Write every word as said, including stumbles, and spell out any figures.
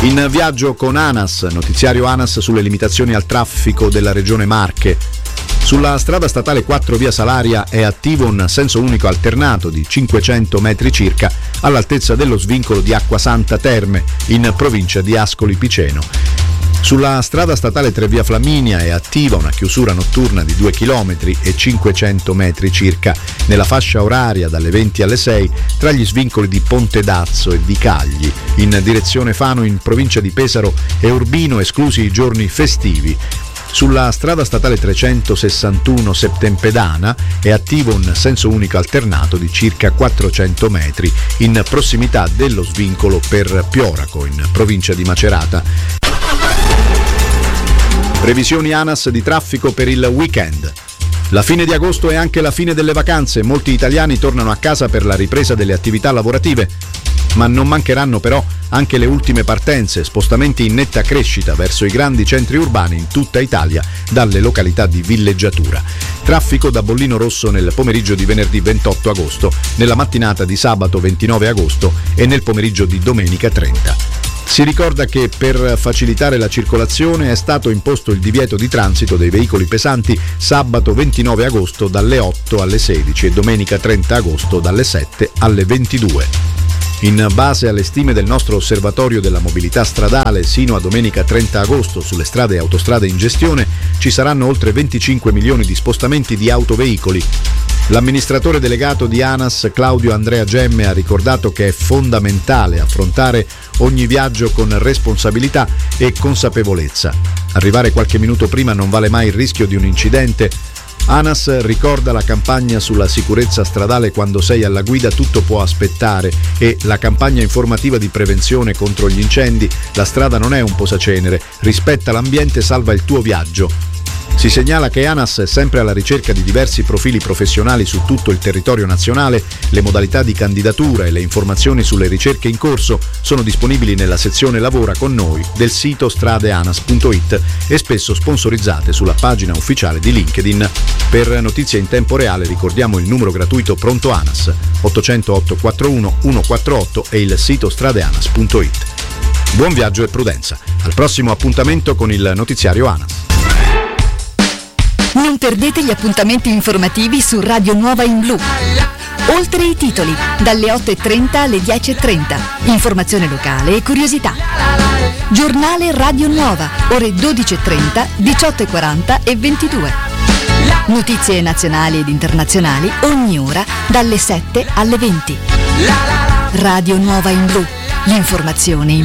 In viaggio con ANAS, notiziario ANAS sulle limitazioni al traffico della regione Marche. Sulla strada statale quattro via Salaria è attivo un senso unico alternato di cinquecento metri circa all'altezza dello svincolo di Acquasanta Terme in provincia di Ascoli Piceno. Sulla strada statale tre via Flaminia è attiva una chiusura notturna di due chilometri e cinquecento metri circa nella fascia oraria dalle venti alle sei tra gli svincoli di Ponte d'Azzo e di Cagli in direzione Fano in provincia di Pesaro e Urbino, esclusi i giorni festivi. Sulla strada statale trecentosessantuno Septempedana è attivo un senso unico alternato di circa quattrocento metri in prossimità dello svincolo per Pioraco in provincia di Macerata. Previsioni ANAS di traffico per il weekend. La fine di agosto è anche la fine delle vacanze, molti italiani tornano a casa per la ripresa delle attività lavorative, ma non mancheranno però anche le ultime partenze, spostamenti in netta crescita verso i grandi centri urbani in tutta Italia dalle località di villeggiatura. Traffico da bollino rosso nel pomeriggio di venerdì ventotto agosto, nella mattinata di sabato ventinove agosto e nel pomeriggio di domenica trenta. Si ricorda che per facilitare la circolazione è stato imposto il divieto di transito dei veicoli pesanti sabato ventinove agosto dalle otto alle sedici e domenica trenta agosto dalle sette alle ventidue. In base alle stime del nostro osservatorio della mobilità stradale, sino a domenica trenta agosto sulle strade e autostrade in gestione ci saranno oltre venticinque milioni di spostamenti di autoveicoli. L'amministratore delegato di ANAS, Claudio Andrea Gemme, ha ricordato che è fondamentale affrontare ogni viaggio con responsabilità e consapevolezza. Arrivare qualche minuto prima non vale mai il rischio di un incidente. ANAS ricorda la campagna sulla sicurezza stradale Quando sei alla guida tutto può aspettare e la campagna informativa di prevenzione contro gli incendi La strada non è un posacenere, rispetta l'ambiente, salva il tuo viaggio. Si segnala che ANAS è sempre alla ricerca di diversi profili professionali su tutto il territorio nazionale. Le modalità di candidatura e le informazioni sulle ricerche in corso sono disponibili nella sezione Lavora con noi del sito stradeanas punto it e spesso sponsorizzate sulla pagina ufficiale di LinkedIn. Per notizie in tempo reale ricordiamo il numero gratuito Pronto ANAS ottocento otto quattro uno uno quattro otto e il sito stradeanas punto it. Buon viaggio e prudenza. Al prossimo appuntamento con il notiziario ANAS. Non perdete gli appuntamenti informativi su Radio Nuova in Blu. Oltre i titoli, dalle otto e trenta alle dieci e trenta. Informazione locale e curiosità. Giornale Radio Nuova, ore dodici e trenta, diciotto e quaranta e ventidue. Notizie nazionali ed internazionali ogni ora dalle sette alle venti. Radio Nuova in Blu. L'informazione in